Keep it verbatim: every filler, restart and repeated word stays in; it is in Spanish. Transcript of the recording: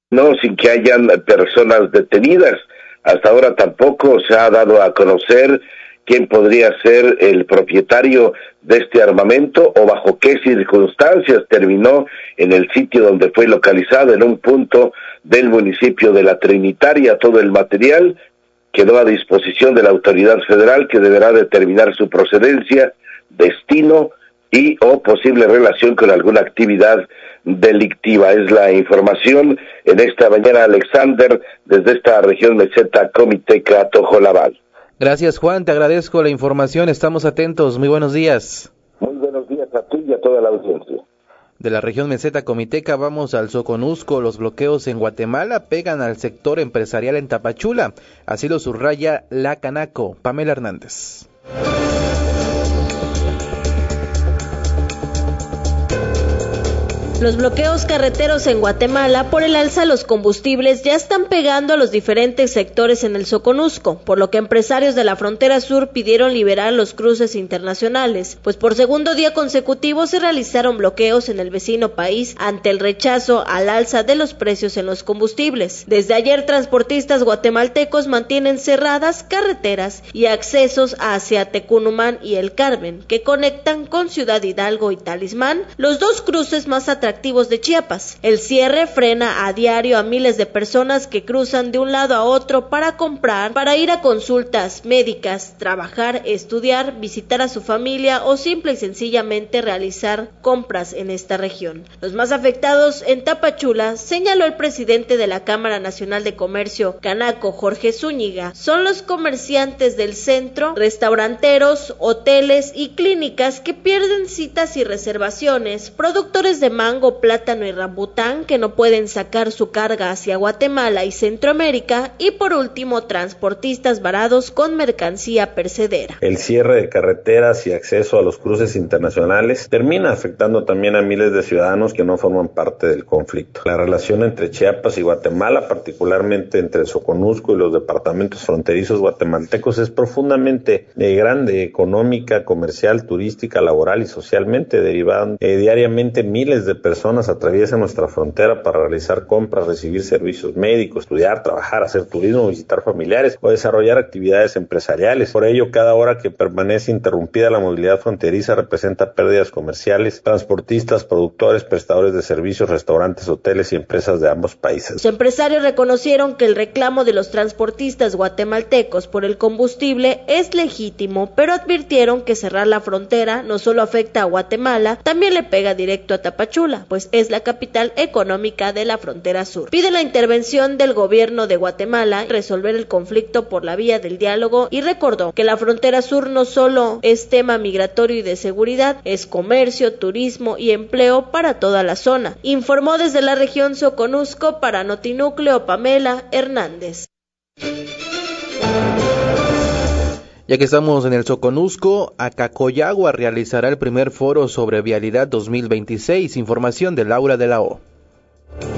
no sin que hayan personas detenidas. Hasta ahora tampoco se ha dado a conocer quién podría ser el propietario de este armamento o bajo qué circunstancias terminó en el sitio donde fue localizado, en un punto del municipio de La Trinitaria. Todo el material quedó a disposición de la autoridad federal, que deberá determinar su procedencia, destino y o posible relación con alguna actividad delictiva. Es la información en esta mañana, Alexander, desde esta región meseta comiteca Tojolabal. Gracias, Juan, te agradezco la información, estamos atentos, muy buenos días. Muy buenos días a ti y a toda la audiencia. De la región meseta comiteca vamos al Soconusco. Los bloqueos en Guatemala pegan al sector empresarial en Tapachula, así lo subraya la Canaco. Pamela Hernández. Los bloqueos carreteros en Guatemala por el alza de los combustibles ya están pegando a los diferentes sectores en el Soconusco, por lo que empresarios de la frontera sur pidieron liberar los cruces internacionales, pues por segundo día consecutivo se realizaron bloqueos en el vecino país ante el rechazo al alza de los precios en los combustibles. Desde ayer, transportistas guatemaltecos mantienen cerradas carreteras y accesos hacia Tecunumán y El Carmen, que conectan con Ciudad Hidalgo y Talismán, los dos cruces más atractivos de Chiapas. El cierre frena a diario a miles de personas que cruzan de un lado a otro para comprar, para ir a consultas médicas, trabajar, estudiar, visitar a su familia o simple y sencillamente realizar compras en esta región. Los más afectados en Tapachula, señaló el presidente de la Cámara Nacional de Comercio, Canaco, Jorge Zúñiga, son los comerciantes del centro, restauranteros, hoteles y clínicas que pierden citas y reservaciones, productores de mango, plátano y rambután que no pueden sacar su carga hacia Guatemala y Centroamérica, y por último transportistas varados con mercancía perecedera. El cierre de carreteras y acceso a los cruces internacionales termina afectando también a miles de ciudadanos que no forman parte del conflicto. La relación entre Chiapas y Guatemala, particularmente entre el Soconusco y los departamentos fronterizos guatemaltecos, es profundamente eh, grande, económica, comercial, turística, laboral y socialmente. Derivan eh, diariamente miles de personas atraviesan nuestra frontera para realizar compras, recibir servicios médicos, estudiar, trabajar, hacer turismo, visitar familiares o desarrollar actividades empresariales. Por ello, cada hora que permanece interrumpida la movilidad fronteriza representa pérdidas comerciales, transportistas, productores, prestadores de servicios, restaurantes, hoteles y empresas de ambos países. Los empresarios reconocieron que el reclamo de los transportistas guatemaltecos por el combustible es legítimo, pero advirtieron que cerrar la frontera no solo afecta a Guatemala, también le pega directo a Tapachula, pues es la capital económica de la frontera sur. Pide la intervención del gobierno de Guatemala, resolver el conflicto por la vía del diálogo, y recordó que la frontera sur no solo es tema migratorio y de seguridad, es comercio, turismo y empleo para toda la zona. Informó desde la región Soconusco para Notinúcleo Pamela Hernández. Ya que estamos en el Soconusco, Acacoyagua realizará el primer foro sobre vialidad dos mil veintiséis. Información de Laura de la O.